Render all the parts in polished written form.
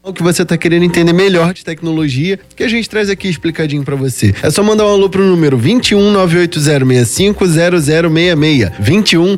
o que você tá querendo entender melhor de tecnologia, que a gente traz aqui explicadinho pra você. É só mandar um alô pro número 21 98065 0066. 21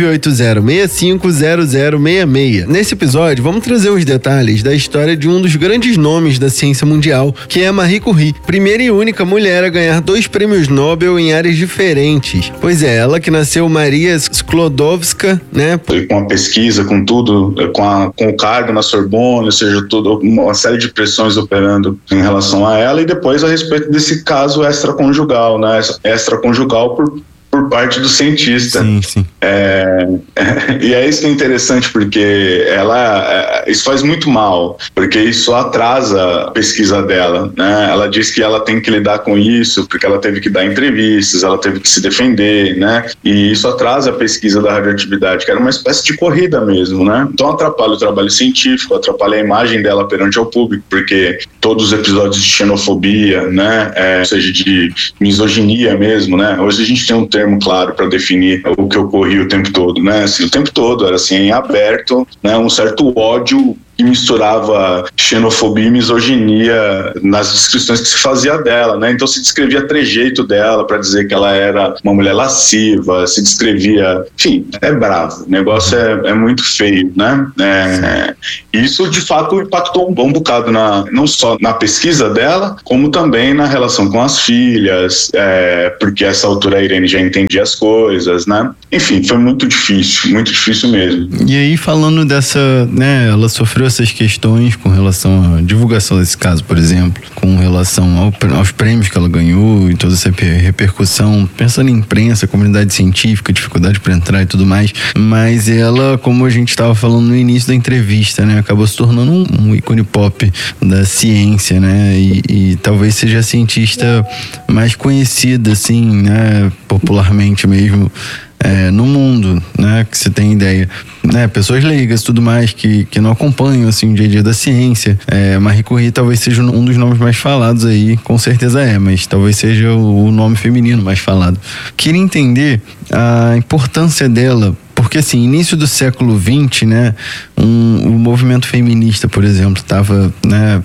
98065 0066. Nesse episódio, vamos trazer os detalhes da história de um dos grandes nomes da ciência mundial, que é Marie Curie, primeira e única mulher a ganhar 2 prêmios Nobel em áreas diferentes. Pois é, ela que nasceu Maria Sklodowska, né? Com a pesquisa, com tudo, com o cargo na Sorbonne, ou seja, uma série de pressões operando em relação a ela, e depois a respeito desse caso extraconjugal, né? Extraconjugal por parte do cientista. Sim. E é isso que é interessante, porque isso faz muito mal, porque isso atrasa a pesquisa dela, né? Ela diz que ela tem que lidar com isso, porque ela teve que dar entrevistas, ela teve que se defender, né? E isso atrasa a pesquisa da radioatividade, que era uma espécie de corrida mesmo, né? Então atrapalha o trabalho científico, atrapalha a imagem dela perante ao público, porque todos os episódios de xenofobia, né? Ou seja, de misoginia mesmo, né? Hoje a gente tem um termo claro para definir o que ocorria o tempo todo, né? Assim, o tempo todo era assim, em aberto, né? Um certo ódio que misturava xenofobia e misoginia nas descrições que se fazia dela, né? Então se descrevia trejeito dela para dizer que ela era uma mulher lasciva, se descrevia... Enfim, é bravo, o negócio é muito feio, né? Isso, de fato, impactou um bom bocado não só na pesquisa dela, como também na relação com as filhas, porque a essa altura a Irene já entendia as coisas, né? Enfim, foi muito difícil mesmo. E aí, falando dessa, né, ela sofreu essas questões com relação à divulgação desse caso, por exemplo, com relação aos prêmios que ela ganhou e toda essa repercussão, pensando em imprensa, comunidade científica, dificuldade para entrar e tudo mais, mas ela, como a gente estava falando no início da entrevista, né, acabou se tornando um ícone pop da ciência, né, e talvez seja a cientista mais conhecida, assim, né, popularmente mesmo, no mundo, né, que você tem ideia, né, pessoas leigas, tudo mais, que não acompanham, assim, o dia a dia da ciência. Marie Curie talvez seja um dos nomes mais falados aí, com certeza mas talvez seja o nome feminino mais falado. Queria entender a importância dela, porque, assim, início do século XX, né, o movimento feminista, por exemplo, estava, né,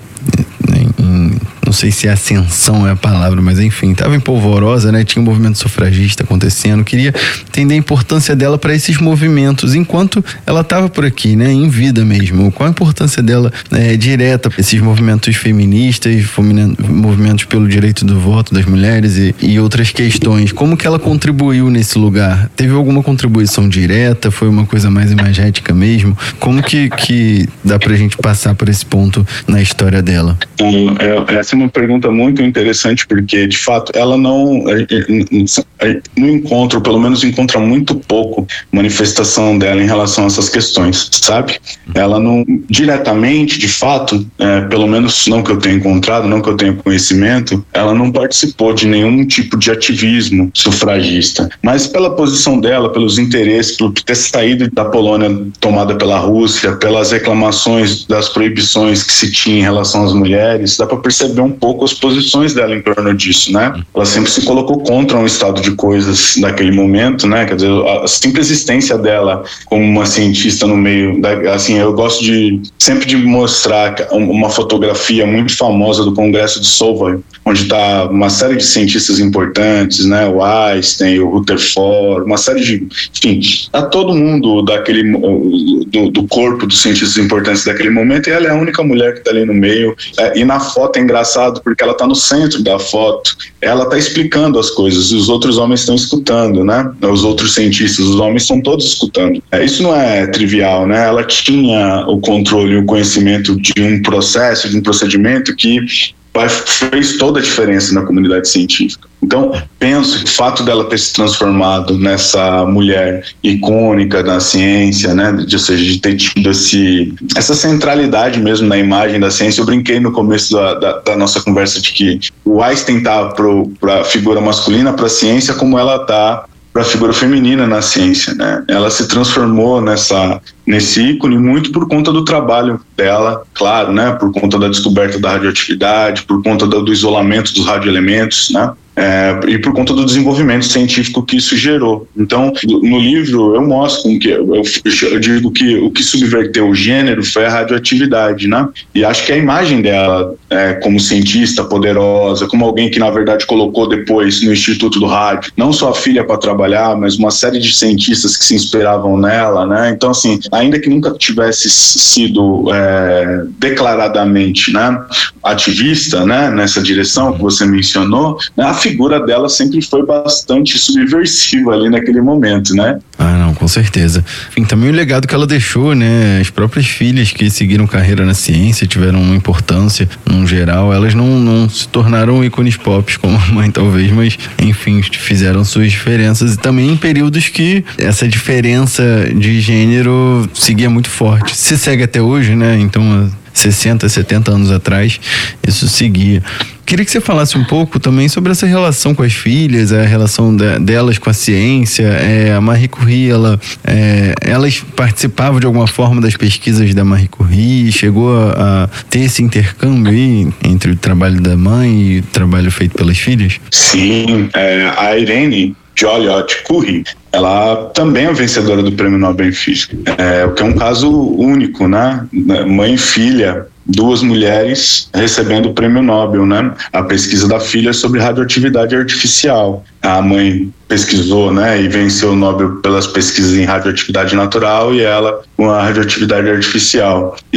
não sei se ascensão é a palavra, mas enfim, estava em polvorosa, né? Tinha um movimento sufragista acontecendo. Queria entender a importância dela para esses movimentos, enquanto ela estava por aqui, né? Em vida mesmo. Qual a importância dela direta para esses movimentos feministas, movimentos pelo direito do voto das mulheres e outras questões? Como que ela contribuiu nesse lugar? Teve alguma contribuição direta? Foi uma coisa mais imagética mesmo? Como que dá pra gente passar por esse ponto na história dela? Essa é uma pergunta muito interessante, porque de fato ela não encontra, ou pelo menos encontra muito pouco manifestação dela em relação a essas questões, sabe? Ela não diretamente, de fato, pelo menos não que eu tenha encontrado, não que eu tenha conhecimento, ela não participou de nenhum tipo de ativismo sufragista, mas pela posição dela, pelos interesses, por ter saído da Polônia tomada pela Rússia, pelas reclamações das proibições que se tinha em relação às mulheres, dá para perceber um pouco as posições dela em torno disso, né? Ela sempre se colocou contra um estado de coisas naquele momento, né? Quer dizer, a simples existência dela como uma cientista no meio assim, eu gosto sempre de mostrar uma fotografia muito famosa do Congresso de Solvay, onde está uma série de cientistas importantes, né? O Einstein, o Rutherford, uma série de... Enfim, tá todo mundo do corpo dos cientistas importantes daquele momento, e ela é a única mulher que está ali no meio. E na foto é engraçado, porque ela está no centro da foto, ela está explicando as coisas, e os outros homens estão escutando, né? Os outros cientistas, os homens estão todos escutando. Isso não é trivial, né? Ela tinha o controle e o conhecimento de um processo, de um procedimento que fez toda a diferença na comunidade científica. Então, penso que o fato dela ter se transformado nessa mulher icônica na ciência, né, ou seja, de ter tido essa centralidade mesmo na imagem da ciência. Eu brinquei no começo da nossa conversa de que o Einstein tá para a figura masculina, para a ciência, como ela tá para a figura feminina na ciência, né? Ela se transformou nesse ícone muito por conta do trabalho dela, claro, né? Por conta da descoberta da radioatividade, por conta do isolamento dos radioelementos, né? e por conta do desenvolvimento científico que isso gerou. Então, no livro eu mostro que eu digo que o que subverteu o gênero foi a radioatividade, né? E acho que a imagem dela como cientista poderosa, como alguém que na verdade colocou depois no Instituto do Rádio, não só a filha para trabalhar, mas uma série de cientistas que se inspiravam nela, né? Então, assim, ainda que nunca tivesse sido declaradamente, né, ativista, né, nessa direção que você mencionou, né, a figura dela sempre foi bastante subversiva ali naquele momento, né? Ah, não, com certeza. Enfim, também o legado que ela deixou, né? As próprias filhas que seguiram carreira na ciência, tiveram uma importância, no geral, elas não se tornaram ícones pop como a mãe, talvez, mas, enfim, fizeram suas diferenças, e também em períodos que essa diferença de gênero seguia muito forte. Se segue até hoje, né? Então, 60, 70 anos atrás, isso seguia. Queria que você falasse um pouco também sobre essa relação com as filhas, a relação delas com a ciência. A Marie Curie, elas participavam de alguma forma das pesquisas da Marie Curie, chegou a ter esse intercâmbio aí entre o trabalho da mãe e o trabalho feito pelas filhas? Sim, a Irene Joliot-Curie, ela também é vencedora do Prêmio Nobel em Física, o que é um caso único, né? Mãe e filha, duas mulheres recebendo o Prêmio Nobel, né? A pesquisa da filha sobre radioatividade artificial. A mãe pesquisou, né, e venceu o Nobel pelas pesquisas em radioatividade natural, e ela com a radioatividade artificial. E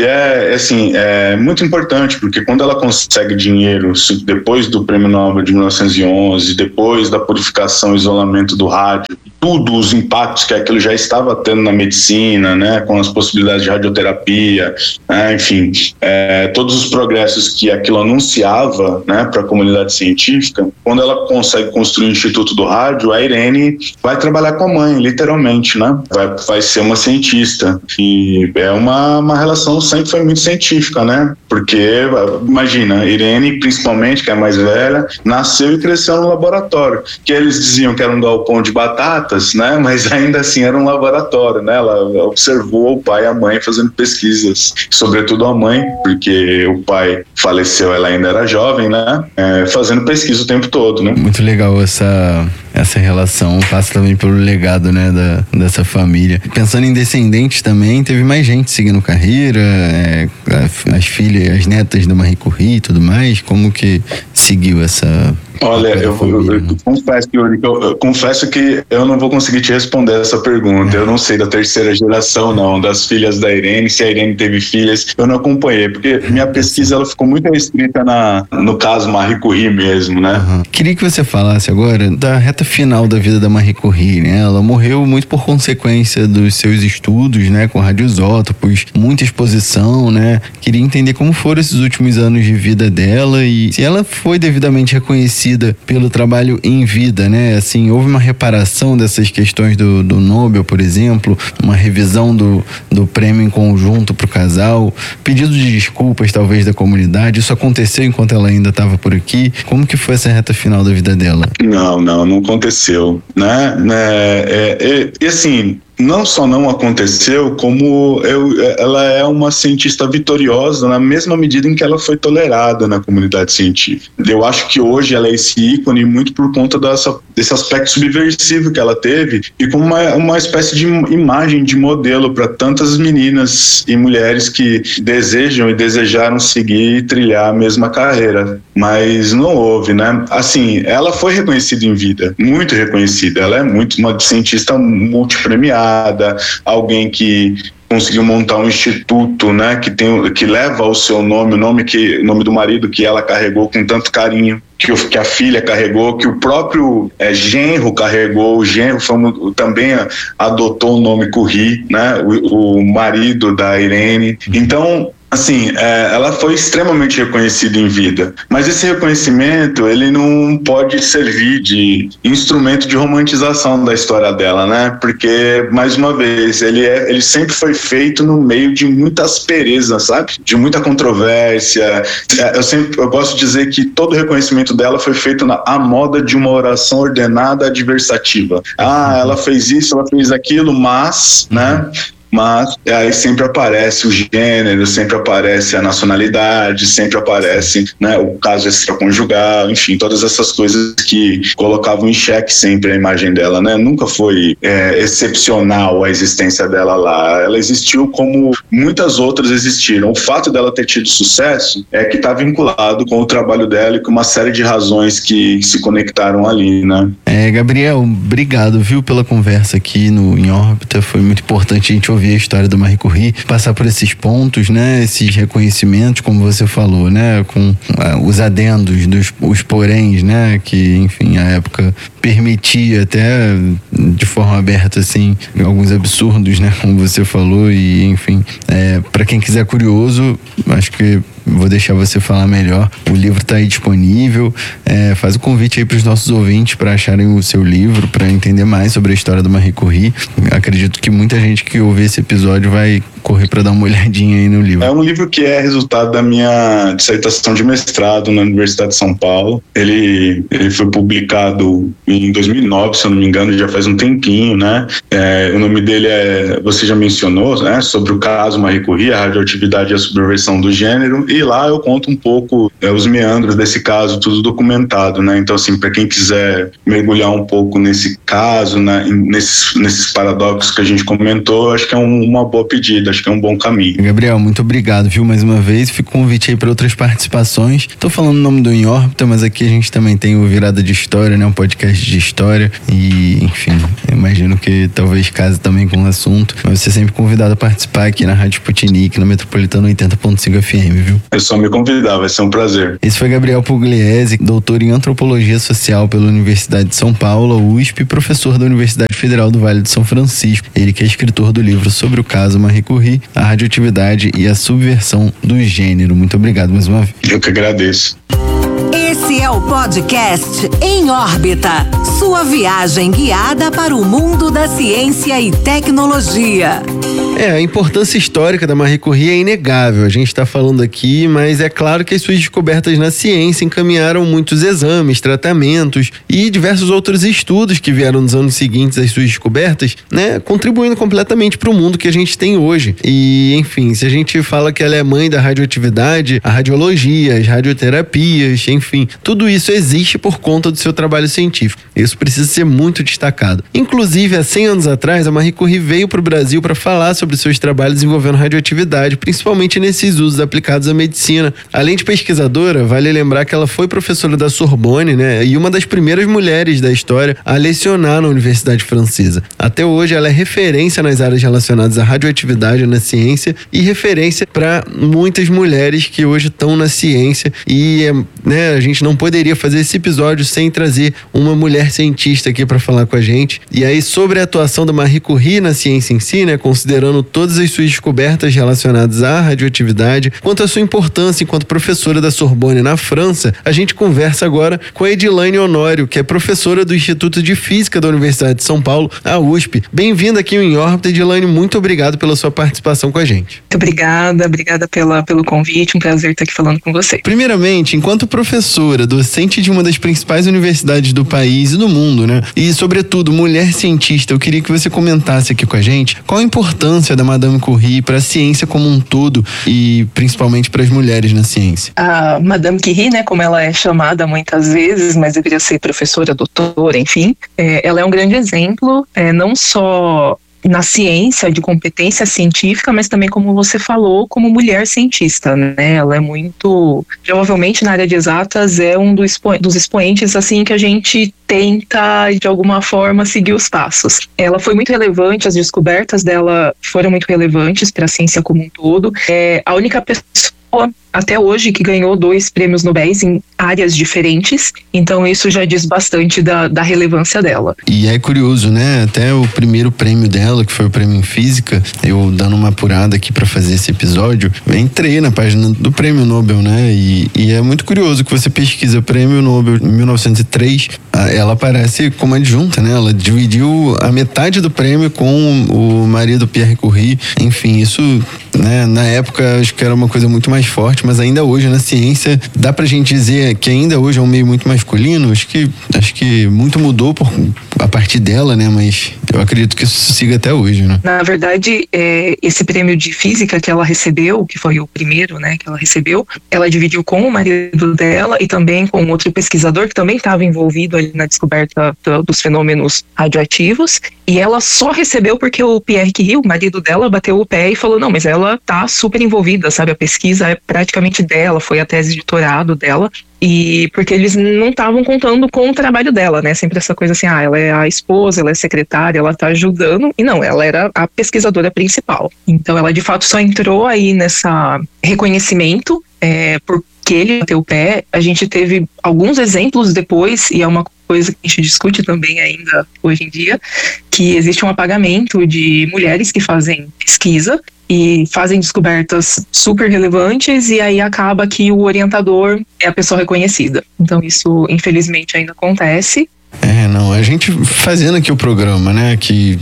é muito importante, porque quando ela consegue dinheiro depois do Prêmio Nobel de 1911, depois da purificação e isolamento do rádio, os impactos que aquilo já estava tendo na medicina, né, com as possibilidades de radioterapia, né, enfim, todos os progressos que aquilo anunciava, né, para a comunidade científica, quando ela consegue construir o Instituto do Rádio, a Irene vai trabalhar com a mãe, literalmente, né, vai ser uma cientista, e é uma relação sempre foi muito científica, né, porque, imagina, a Irene, principalmente, que é a mais velha, nasceu e cresceu no laboratório, que eles diziam que era um galpão de batatas, né? Mas ainda assim era um laboratório, né? Ela observou o pai e a mãe fazendo pesquisas, sobretudo a mãe, porque o pai faleceu, ela ainda era jovem, né? Fazendo pesquisa o tempo todo, né? Muito legal essa relação, passa também pelo legado, né, dessa família. Pensando em descendentes também, teve mais gente seguindo carreira, as filhas, as netas da Marie Curie e tudo mais, como que seguiu essa... Olha, eu confesso que eu não vou conseguir te responder essa pergunta. Eu não sei da terceira geração, não, das filhas da Irene, se a Irene teve filhas, eu não acompanhei, porque minha pesquisa ela ficou muito restrita no caso Marie Curie mesmo, né? Uhum. Queria que você falasse agora da reta final da vida da Marie Curie, né? Ela morreu muito por consequência dos seus estudos, né, com radioisótopos, muita exposição, né? Queria entender como foram esses últimos anos de vida dela e se ela foi devidamente reconhecida pelo trabalho em vida, né? Assim, houve uma reparação dessas questões do Nobel, por exemplo, uma revisão do prêmio em conjunto para o casal, pedido de desculpas talvez da comunidade. Isso aconteceu enquanto ela ainda estava por aqui? Como que foi essa reta final da vida dela? Não aconteceu, né? E assim, não só não aconteceu, como ela é uma cientista vitoriosa na mesma medida em que ela foi tolerada na comunidade científica. Eu acho que hoje ela é esse ícone muito por conta desse aspecto subversivo que ela teve e como uma espécie de imagem de modelo para tantas meninas e mulheres que desejam e desejaram seguir e trilhar a mesma carreira. Mas não houve, né? Assim, ela foi reconhecida em vida, muito reconhecida. Ela é uma cientista multipremiada, alguém que conseguiu montar um instituto, né, que leva o seu nome, o nome do marido que ela carregou com tanto carinho, que a filha carregou, que o próprio genro carregou. O genro também adotou o nome Curie, né, o marido da Irene. Então, assim, ela foi extremamente reconhecida em vida, mas esse reconhecimento, ele não pode servir de instrumento de romantização da história dela, né? Porque, mais uma vez, ele sempre foi feito no meio de muita aspereza, sabe? De muita controvérsia. Eu gosto de dizer que todo o reconhecimento dela foi feito à moda de uma oração ordenada adversativa. Ela fez isso, ela fez aquilo, mas, né? mas aí sempre aparece o gênero, sempre aparece a nacionalidade, sempre aparece, né, o caso extraconjugal, enfim, todas essas coisas que colocavam em xeque sempre a imagem dela, né? Nunca foi excepcional a existência dela lá. Ela existiu como muitas outras existiram. O fato dela ter tido sucesso é que está vinculado com o trabalho dela e com uma série de razões que se conectaram ali, né? Gabriel, obrigado, viu, pela conversa aqui no Em Órbita. Foi muito importante a gente ouvir a história do Marie Curie, passar por esses pontos, né? Esses reconhecimentos, como você falou, né? Com os adendos, os poréns, né? Que, enfim, a época permitia até de forma aberta, assim, alguns absurdos, né? Como você falou, e, enfim, para quem quiser curioso, acho que vou deixar você falar melhor. O livro está aí disponível. Faz o convite aí para os nossos ouvintes para acharem o seu livro, para entender mais sobre a história do Marie Curie. Acredito que muita gente que ouvir esse episódio vai correr para dar uma olhadinha aí no livro. É um livro que é resultado da minha dissertação de mestrado na Universidade de São Paulo. Ele foi publicado em 2009, se eu não me engano, já faz um tempinho, né? O nome dele você já mencionou, né? Sobre o caso Marie Curie, a radioatividade e a subversão do gênero. E lá eu conto um pouco os meandros desse caso, tudo documentado, né? Então, assim, para quem quiser mergulhar um pouco nesse caso, né, nesses paradoxos que a gente comentou, acho que é uma boa pedida, acho que é um bom caminho. Gabriel, muito obrigado, viu, mais uma vez. Fico convite aí para outras participações. Tô falando o nome do Em Órbita, mas aqui a gente também tem o Virada de História, né? Um podcast de história e, enfim, imagino que talvez case também com o assunto, mas você é sempre convidado a participar aqui na Rádio Sputnik, na Metropolitana 80.5 FM, viu? É só me convidar, vai ser um prazer. Esse foi Gabriel Pugliese, doutor em Antropologia Social pela Universidade de São Paulo, USP, professor da Universidade Federal do Vale de São Francisco. Ele que é escritor do livro sobre o caso Marie Curie, a radioatividade e a subversão do gênero. Muito obrigado mais uma vez. Eu que agradeço. Esse é o podcast Em Órbita, sua viagem guiada para o mundo da ciência e tecnologia. A importância histórica da Marie Curie é inegável. A gente está falando aqui, mas é claro que as suas descobertas na ciência encaminharam muitos exames, tratamentos e diversos outros estudos que vieram nos anos seguintes às suas descobertas, né, contribuindo completamente para o mundo que a gente tem hoje. E, enfim, se a gente fala que ela é mãe da radioatividade, a radiologia, as radioterapias, enfim, tudo isso existe por conta do seu trabalho científico. Isso precisa ser muito destacado. Inclusive, há 100 anos atrás, a Marie Curie veio para o Brasil para falar sobre seus trabalhos envolvendo radioatividade, principalmente nesses usos aplicados à medicina. Além de pesquisadora, vale lembrar que ela foi professora da Sorbonne, né, e uma das primeiras mulheres da história a lecionar na Universidade Francesa. Até hoje, ela é referência nas áreas relacionadas à radioatividade na ciência e referência para muitas mulheres que hoje estão na ciência e, né, a gente não poderia fazer esse episódio sem trazer uma mulher cientista aqui para falar com a gente. E aí, sobre a atuação da Marie Curie na ciência em si, né, considerando todas as suas descobertas relacionadas à radioatividade, quanto à sua importância enquanto professora da Sorbonne na França, a gente conversa agora com a Edilane Honório, que é professora do Instituto de Física da Universidade de São Paulo, a USP. Bem-vinda aqui ao Em Órbita, Edilane, muito obrigado pela sua participação com a gente. Muito obrigada pelo convite, um prazer estar aqui falando com você. Primeiramente, enquanto professora, docente de uma das principais universidades do país e do mundo, né, e sobretudo mulher cientista, eu queria que você comentasse aqui com a gente qual a importância da Madame Curie para a ciência como um todo e principalmente para as mulheres na ciência. A Madame Curie, né, como ela é chamada muitas vezes, mas deveria ser professora, doutora, enfim, ela é um grande exemplo, não só na ciência, de competência científica, mas também, como você falou, como mulher cientista, né? Ela é muito, provavelmente na área de exatas, é um dos expoentes, assim, que a gente tenta, de alguma forma, seguir os passos. Ela foi muito relevante, as descobertas dela foram muito relevantes para a ciência como um todo. A única pessoa até hoje que ganhou 2 prêmios Nobel em áreas diferentes, então isso já diz bastante da relevância dela. E é curioso, né? Até o primeiro prêmio dela, que foi o prêmio em física, eu dando uma apurada aqui para fazer esse episódio, eu entrei na página do prêmio Nobel, né? E é muito curioso que você pesquisa o prêmio Nobel em 1903, ela aparece como adjunta, né? Ela dividiu a metade do prêmio com o marido Pierre Curie. Enfim, isso, né, na época acho que era uma coisa muito mais forte, mas ainda hoje na ciência dá pra gente dizer que ainda hoje é um meio muito masculino. Acho que muito mudou a partir dela, né? Mas eu acredito que isso siga até hoje, né? Na verdade, esse prêmio de física que ela recebeu, que foi o primeiro, né, que ela recebeu, ela dividiu com o marido dela e também com outro pesquisador que também estava envolvido ali na descoberta dos fenômenos radioativos, e ela só recebeu porque o Pierre Curie, o marido dela, bateu o pé e falou, não, mas ela tá super envolvida, sabe, a pesquisa é praticamente dela, foi a tese de doutorado dela, e porque eles não estavam contando com o trabalho dela, né, sempre essa coisa assim, ela é a esposa, ela é secretária, ela tá ajudando, e não, ela era a pesquisadora principal. Então ela de fato só entrou aí nessa reconhecimento, porque ele bateu o pé. A gente teve alguns exemplos depois, e é uma coisa que a gente discute também ainda hoje em dia, que existe um apagamento de mulheres que fazem pesquisa e fazem descobertas super relevantes, e aí acaba que o orientador é a pessoa reconhecida. Então isso, infelizmente, ainda acontece. A gente fazendo aqui o programa, né, que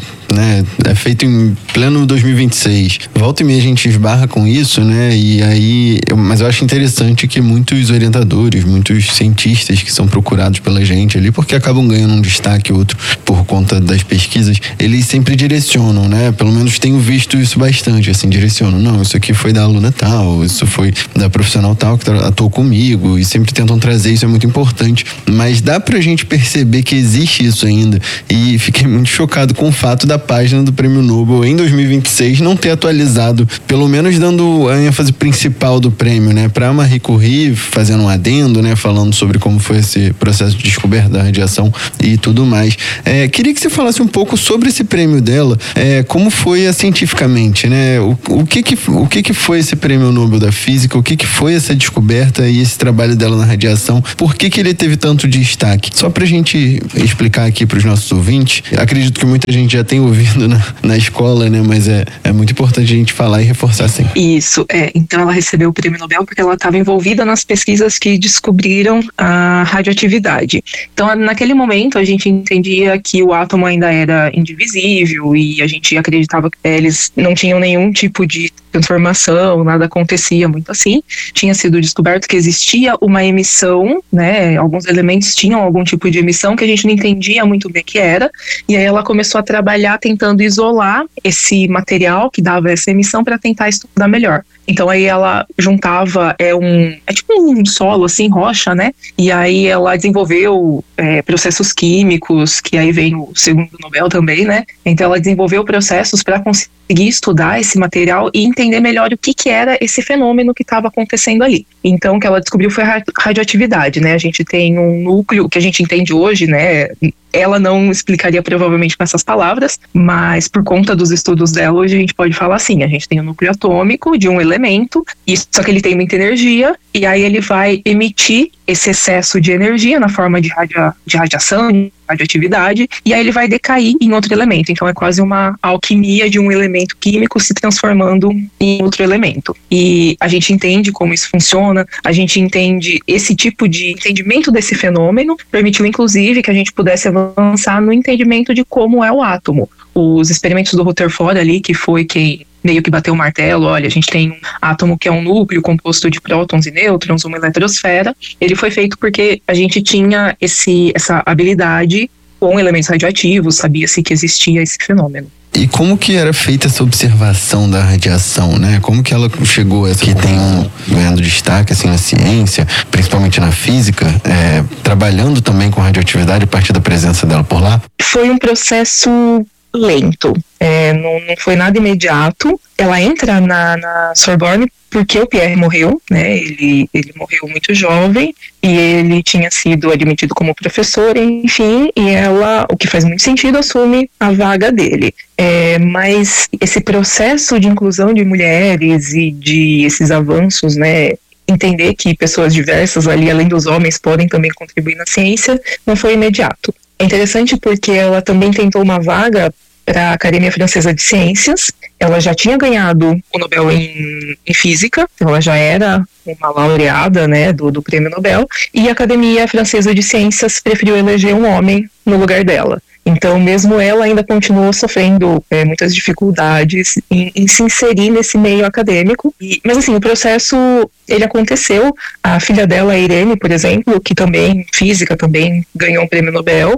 é feito em pleno 2026. Volta e meia a gente esbarra com isso, né, e aí, mas eu acho interessante que muitos orientadores, muitos cientistas que são procurados pela gente ali, porque acabam ganhando um destaque ou outro por conta das pesquisas, eles sempre direcionam, né, pelo menos tenho visto isso bastante, assim, direcionam, não, isso aqui foi da aluna tal, isso foi da profissional tal que atuou comigo, e sempre tentam trazer, isso é muito importante, mas dá pra gente perceber que existe isso ainda, e fiquei muito chocado com o fato da página do Prêmio Nobel em 2026 não ter atualizado, pelo menos dando a ênfase principal do prêmio, né, para Marie Curie, fazendo um adendo, né, falando sobre como foi esse processo de descoberta da radiação e tudo mais. Queria que você falasse um pouco sobre esse prêmio dela, como foi cientificamente, né, o que foi esse Prêmio Nobel da Física, o que foi essa descoberta e esse trabalho dela na radiação, por que ele teve tanto destaque? Só pra gente explicar aqui para os nossos ouvintes, acredito que muita gente já tem ouvido na escola, né? Mas é muito importante a gente falar e reforçar sempre. Isso, então ela recebeu o Prêmio Nobel porque ela estava envolvida nas pesquisas que descobriram a radioatividade. Então, naquele momento, a gente entendia que o átomo ainda era indivisível e a gente acreditava que eles não tinham nenhum tipo de transformação, nada acontecia muito assim. Tinha sido descoberto que existia uma emissão, né? Alguns elementos tinham algum tipo de emissão que a gente não entendia muito bem o que era, e aí ela começou a trabalhar tentando isolar esse material que dava essa emissão para tentar estudar melhor. Então aí ela juntava, tipo um solo assim, rocha, né? E aí ela desenvolveu processos químicos, que aí vem o segundo Nobel também, né? Então ela desenvolveu processos para conseguir estudar esse material e entender melhor o que era esse fenômeno que estava acontecendo ali. Então o que ela descobriu foi a radioatividade, né? A gente tem um núcleo que a gente entende hoje, né? Ela não explicaria provavelmente com essas palavras, mas por conta dos estudos dela, hoje a gente pode falar assim, a gente tem um núcleo atômico de um elemento, só que ele tem muita energia, e aí ele vai emitir esse excesso de energia na forma de radiação, de radioatividade, e aí ele vai decair em outro elemento. Então é quase uma alquimia de um elemento químico se transformando em outro elemento. E a gente entende como isso funciona, a gente entende esse tipo de entendimento desse fenômeno, permitiu inclusive que a gente pudesse avançar no entendimento de como é o átomo. Os experimentos do Rutherford ali, que foi quem meio que bateu o martelo, olha, a gente tem um átomo que é um núcleo composto de prótons e nêutrons, uma eletrosfera, ele foi feito porque a gente tinha essa habilidade com elementos radioativos, sabia-se que existia esse fenômeno. E como que era feita essa observação da radiação, né? Como que ela chegou a essa que tem ganhando destaque assim na ciência, principalmente na física, trabalhando também com radioatividade a partir da presença dela por lá? Foi um processo lento, não foi nada imediato. Ela entra na Sorbonne porque o Pierre morreu, né? Ele morreu muito jovem e ele tinha sido admitido como professor, enfim, e ela, o que faz muito sentido, assume a vaga dele. Mas esse processo de inclusão de mulheres e de esses avanços, né? Entender que pessoas diversas ali, além dos homens, podem também contribuir na ciência, não foi imediato. É interessante porque ela também tentou uma vaga para a Academia Francesa de Ciências. Ela já tinha ganhado o Nobel em Física, ela já era uma laureada, né, do Prêmio Nobel, e a Academia Francesa de Ciências preferiu eleger um homem no lugar dela. Então, mesmo ela ainda continuou sofrendo muitas dificuldades em se inserir nesse meio acadêmico. Mas, assim, o processo ele aconteceu. A filha dela, a Irene, por exemplo, que também, física, também ganhou um prêmio Nobel,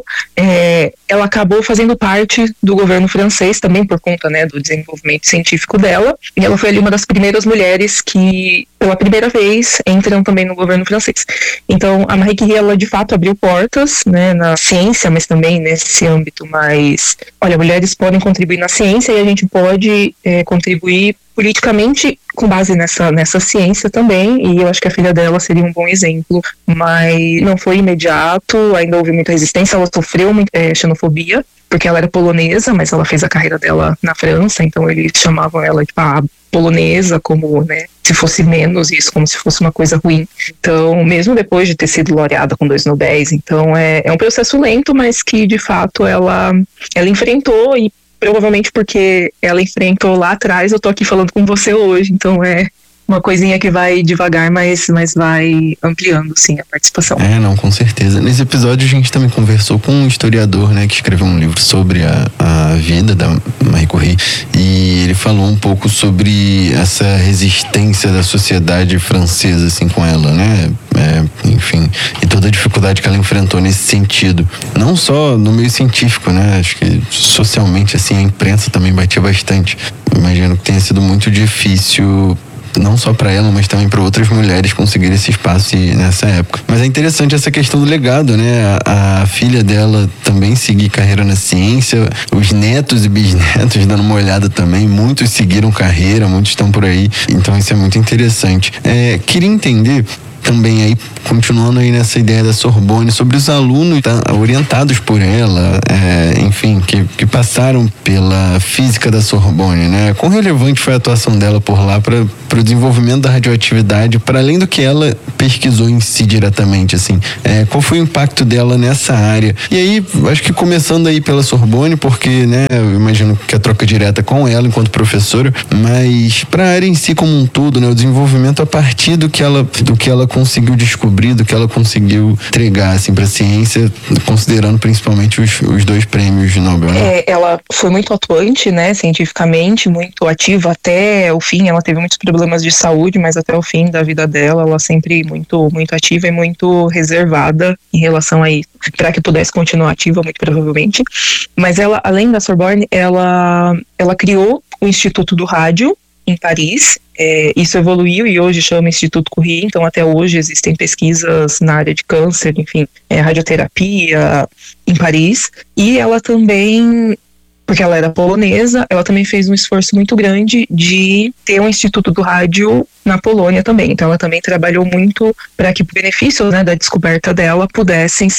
ela acabou fazendo parte do governo francês também por conta, né, do desenvolvimento científico dela, e ela foi ali uma das primeiras mulheres que, pela primeira vez, entram também no governo francês. Então, a Marie Curie, ela de fato abriu portas, né, na ciência, mas também nesse âmbito mais, olha, mulheres podem contribuir na ciência e a gente pode contribuir politicamente com base nessa ciência também, e eu acho que a filha dela seria um bom exemplo, mas não foi imediato, ainda houve muita resistência, ela sofreu xenofobia, porque ela era polonesa, mas ela fez a carreira dela na França, então eles chamavam ela de polonesa, como, né, se fosse menos isso, como se fosse uma coisa ruim. Então, mesmo depois de ter sido laureada com 2 Nobéis, então é um processo lento, mas que de fato ela enfrentou, e provavelmente porque ela enfrentou lá atrás, eu tô aqui falando com você hoje, então é uma coisinha que vai devagar, mas vai ampliando, sim, a participação. Não, com certeza. Nesse episódio a gente também conversou com um historiador, né, que escreveu um livro sobre a vida da Marie Curie, e ele falou um pouco sobre essa resistência da sociedade francesa, assim, com ela, né, enfim, e toda a dificuldade que ela enfrentou nesse sentido. Não só no meio científico, né, acho que socialmente, assim, a imprensa também batia bastante. Imagino que tenha sido muito difícil, não só para ela, mas também para outras mulheres conseguirem esse espaço nessa época. Mas é interessante essa questão do legado, né? A filha dela também seguir carreira na ciência, os netos e bisnetos dando uma olhada também, muitos seguiram carreira, muitos estão por aí, então isso é muito interessante. Queria entender também aí, continuando aí nessa ideia da Sorbonne, sobre os alunos orientados por ela, enfim, que passaram pela física da Sorbonne, né? Quão relevante foi a atuação dela por lá para o desenvolvimento da radioatividade, para além do que ela pesquisou em si diretamente, assim? Qual foi o impacto dela nessa área? E aí, acho que começando aí pela Sorbonne, porque, né, eu imagino que a troca direta com ela enquanto professora, mas para a área em si como um todo, né, o desenvolvimento a partir do que ela conseguiu descobrir, do que ela conseguiu entregar, assim, para a ciência, considerando principalmente os 2 prêmios de Nobel. Né? Ela foi muito atuante, né, cientificamente, muito ativa até o fim. Ela teve muitos problemas de saúde, mas até o fim da vida dela, ela sempre muito, muito ativa e muito reservada em relação a isso, para que pudesse continuar ativa, muito provavelmente. Mas ela, além da Sorbonne, ela criou o Instituto do Rádio em Paris. Isso evoluiu e hoje chama Instituto Curie, então até hoje existem pesquisas na área de câncer, enfim, radioterapia em Paris. E ela também, porque ela era polonesa, ela também fez um esforço muito grande de ter um Instituto do Rádio na Polônia também. Então ela também trabalhou muito para que benefícios, né, da descoberta dela pudessem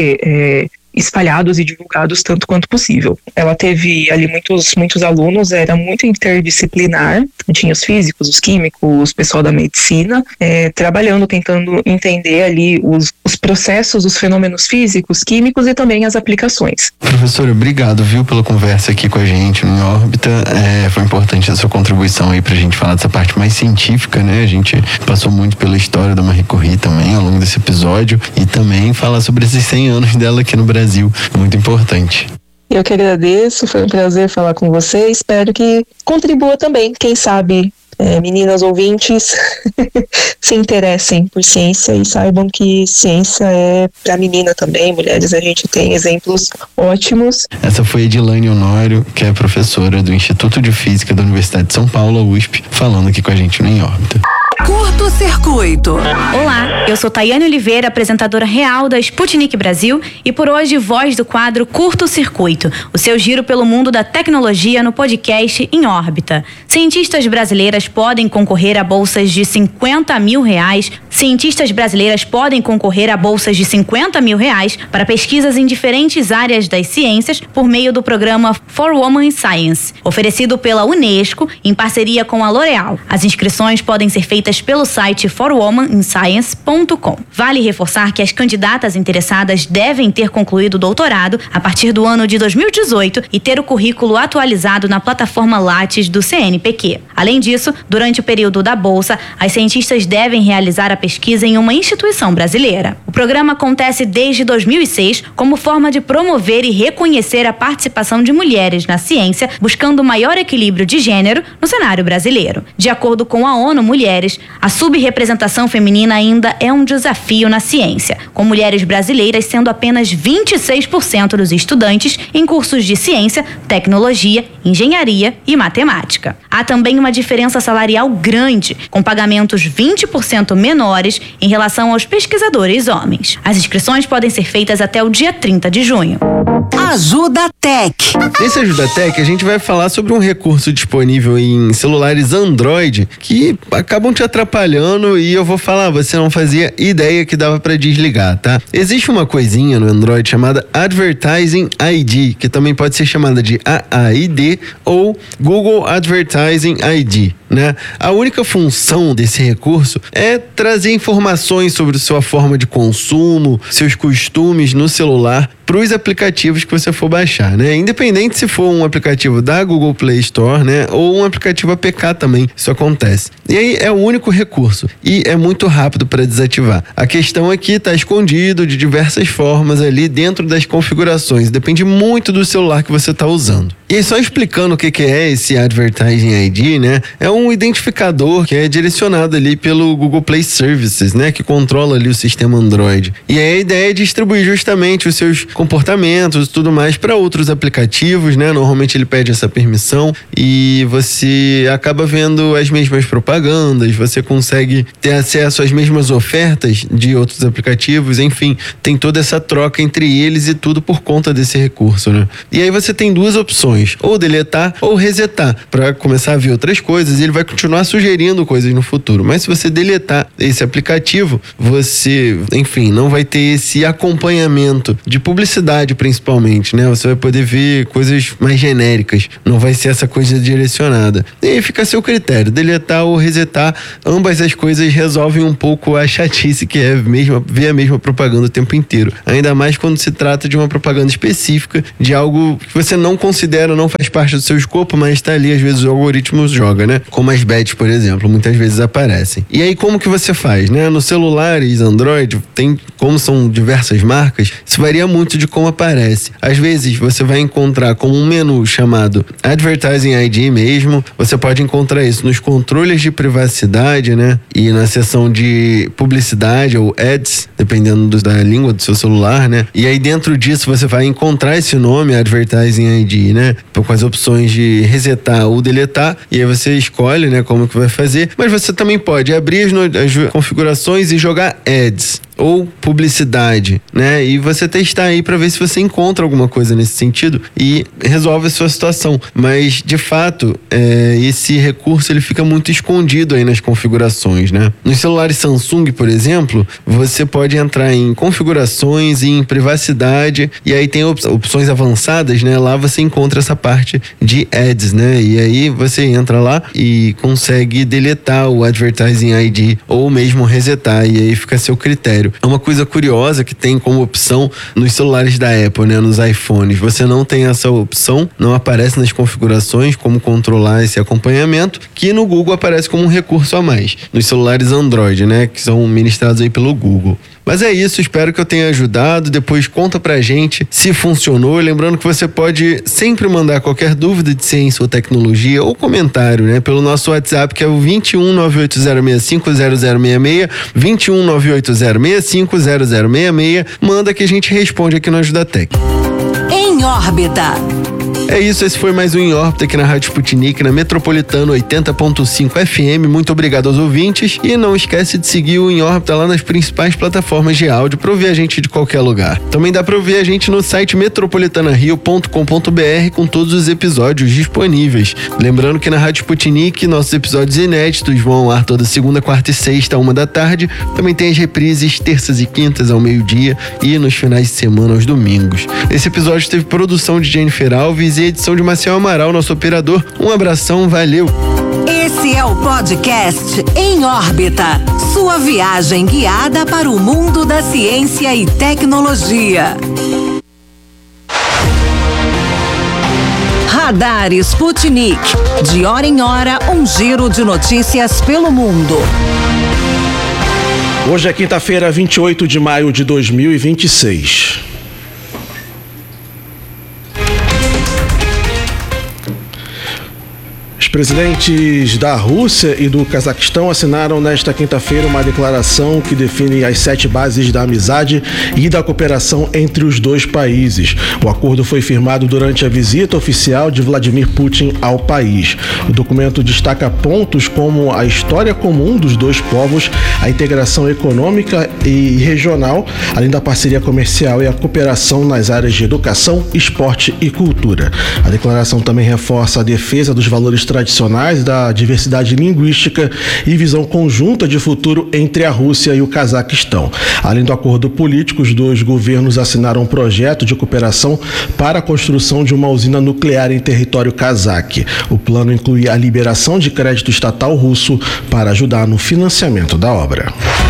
ser espalhados e divulgados tanto quanto possível. Ela teve ali muitos alunos, era muito interdisciplinar, tinha os físicos, os químicos, o pessoal da medicina, trabalhando, tentando entender ali os processos, os fenômenos físicos, químicos e também as aplicações. Professora, obrigado, viu, pela conversa aqui com a gente no Em Órbita. Foi importante a sua contribuição aí pra gente falar dessa parte mais científica, né? A gente passou muito pela história da Marie Curie também ao longo desse episódio, e também falar sobre esses 100 anos dela aqui no Brasil. Muito importante. Eu que agradeço, foi um prazer falar com você, espero que contribua também, quem sabe meninas ouvintes se interessem por ciência e saibam que ciência é para menina também, mulheres, a gente tem exemplos ótimos. Essa foi Edilane Honório, que é professora do Instituto de Física da Universidade de São Paulo, USP, falando aqui com a gente no Em Órbita. Curto Circuito. Olá, eu sou Tayane Oliveira, apresentadora real da Sputnik Brasil, e por hoje voz do quadro Curto Circuito, o seu giro pelo mundo da tecnologia no podcast Em Órbita. Cientistas brasileiras podem concorrer a bolsas de R$50 mil. Cientistas brasileiras podem concorrer a bolsas de R$50 mil para pesquisas em diferentes áreas das ciências por meio do programa For Women in Science, oferecido pela Unesco em parceria com a L'Oréal. As inscrições podem ser feitas pelo site forwomaninscience.com. Vale reforçar que as candidatas interessadas devem ter concluído o doutorado a partir do ano de 2018 e ter o currículo atualizado na plataforma Lattes do CNPq. Além disso, durante o período da bolsa, as cientistas devem realizar a pesquisa em uma instituição brasileira. O programa acontece desde 2006 como forma de promover e reconhecer a participação de mulheres na ciência, buscando maior equilíbrio de gênero no cenário brasileiro. De acordo com a ONU Mulheres, a subrepresentação feminina ainda é um desafio na ciência, com mulheres brasileiras sendo apenas 26% dos estudantes em cursos de ciência, tecnologia, engenharia e matemática. Há também uma diferença salarial grande, com pagamentos 20% menores em relação aos pesquisadores homens. As inscrições podem ser feitas até o dia 30 de junho. Ajuda Tech. Nesse Ajuda Tech, a gente vai falar sobre um recurso disponível em celulares Android que acabam te atrapalhando e eu vou falar, você não fazia ideia que dava para desligar, tá? Existe uma coisinha no Android chamada Advertising ID, que também pode ser chamada de AAID ou Google Advertising ID, né? A única função desse recurso é trazer informações sobre sua forma de consumo, seus costumes no celular para os aplicativos que você for baixar, né? Independente se for um aplicativo da Google Play Store, né? Ou um aplicativo APK também, isso acontece. E aí é o único recurso e é muito rápido para desativar. A questão é que está escondido de diversas formas ali dentro das configurações, depende muito do celular que você está usando. E aí, só explicando o que é esse Advertising ID, né? É um identificador que é direcionado ali pelo Google Play Services, né? Que controla ali o sistema Android. E aí a ideia é distribuir justamente os seus comportamentos e tudo mais para outros aplicativos, né? Normalmente ele pede essa permissão e você acaba vendo as mesmas propagandas, você consegue ter acesso às mesmas ofertas de outros aplicativos, enfim, tem toda essa troca entre eles e tudo por conta desse recurso, né? E aí você tem duas opções, ou deletar ou resetar, para começar a ver outras coisas e ele vai continuar sugerindo coisas no futuro. Mas se você deletar esse aplicativo, você, enfim, não vai ter esse acompanhamento de publicidade principalmente, né? Você vai poder ver coisas mais genéricas, não vai ser essa coisa direcionada. E aí fica a seu critério, deletar ou resetar, ambas as coisas resolvem um pouco a chatice que é ver a mesma propaganda o tempo inteiro. Ainda mais quando se trata de uma propaganda específica, de algo que você não considera, não faz parte do seu escopo, mas está ali, às vezes o algoritmo joga, né? Como as bets, por exemplo, muitas vezes aparecem. E aí como que você faz, né? Nos celulares Android, como são diversas marcas, isso varia muito de como aparece. Às vezes você vai encontrar como um menu chamado Advertising ID mesmo, você pode encontrar isso nos controles de privacidade, né? E na seção de publicidade ou ads, dependendo da língua do seu celular, né? E aí dentro disso você vai encontrar esse nome, Advertising ID, né? Com as opções de resetar ou deletar, e aí você escolhe, né, como que vai fazer, mas você também pode abrir as configurações e jogar ads ou publicidade, né? E você testar aí para ver se você encontra alguma coisa nesse sentido e resolve a sua situação. Mas, de fato, esse recurso ele fica muito escondido aí nas configurações, né? Nos celulares Samsung, por exemplo, você pode entrar em configurações e em privacidade e aí tem opções avançadas, né? Lá você encontra essa parte de ads, né? E aí você entra lá e consegue deletar o Advertising ID ou mesmo resetar e aí fica a seu critério. É uma coisa curiosa que tem como opção nos celulares da Apple, né, nos iPhones. Você não tem essa opção, não aparece nas configurações como controlar esse acompanhamento, que no Google aparece como um recurso a mais. Nos celulares Android, né, que são ministrados aí pelo Google. Mas é isso, espero que eu tenha ajudado. Depois conta pra gente se funcionou. Lembrando que você pode sempre mandar qualquer dúvida de ciência ou tecnologia ou comentário, né, pelo nosso WhatsApp, que é o 21 98065 0066, 21 98065 0066. Manda que a gente responde aqui no Ajuda Tech. Em órbita. É isso, esse foi mais um Em Órbita aqui na Rádio Sputnik, na Metropolitana 80.5 FM. Muito obrigado aos ouvintes e não esquece de seguir o Em Órbita lá nas principais plataformas de áudio para ouvir a gente de qualquer lugar. Também dá para ouvir a gente no site metropolitanario.com.br com todos os episódios disponíveis. Lembrando que na Rádio Sputnik nossos episódios inéditos vão ao ar toda segunda, quarta e sexta, 13h. Também tem as reprises terças e quintas ao meio-dia e nos finais de semana aos domingos. Esse episódio teve produção de Jennifer Alves e edição de Marcel Amaral, nosso operador. Um abração, valeu! Esse é o podcast Em Órbita, sua viagem guiada para o mundo da ciência e tecnologia. Radar Sputnik, de hora em hora, um giro de notícias pelo mundo. Hoje é quinta-feira, 28 de maio de 2026. presidentes da Rússia e do Cazaquistão assinaram nesta quinta-feira uma declaração que define as 7 bases da amizade e da cooperação entre os dois países. O acordo foi firmado durante a visita oficial de Vladimir Putin ao país. O documento destaca pontos como a história comum dos dois povos, a integração econômica e regional, além da parceria comercial e a cooperação nas áreas de educação, esporte e cultura. A declaração também reforça a defesa dos valores tradicionais, da diversidade linguística e visão conjunta de futuro entre a Rússia e o Cazaquistão. Além do acordo político, os dois governos assinaram um projeto de cooperação para a construção de uma usina nuclear em território cazaque. O plano inclui a liberação de crédito estatal russo para ajudar no financiamento da obra.